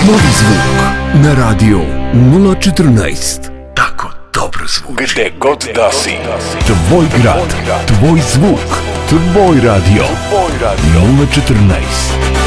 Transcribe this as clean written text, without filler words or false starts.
Novi zvuk na radio 014. Tako dobro zvuk. Gde god da si. Tvoj grad, tvoj zvuk, tvoj radio 014.